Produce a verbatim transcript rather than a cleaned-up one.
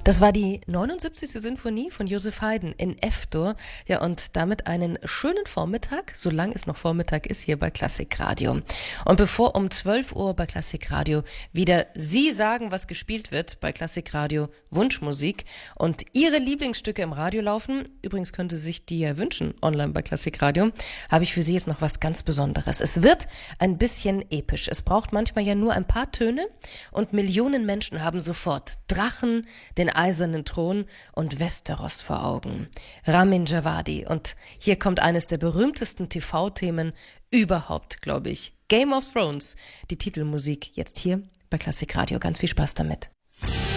Das war die neunundsiebzigste Sinfonie von Joseph Haydn in F-Dur. Ja, und damit einen schönen Vormittag, solange es noch Vormittag ist, hier bei Klassikradio. Und bevor um zwölf Uhr bei Klassikradio wieder Sie sagen, was gespielt wird bei Klassikradio Wunschmusik und Ihre Lieblingsstücke im Radio laufen, übrigens können Sie sich die ja wünschen online bei Klassikradio, habe ich für Sie jetzt noch was ganz Besonderes. Es wird ein bisschen episch. Es braucht manchmal ja nur ein paar Töne und Millionen Menschen haben sofort Drachen, den eisernen Thron und Westeros vor Augen. Ramin Djawadi. Und hier kommt eines der berühmtesten T V-Themen überhaupt, glaube ich. Game of Thrones. Die Titelmusik jetzt hier bei Klassikradio. Ganz viel Spaß damit.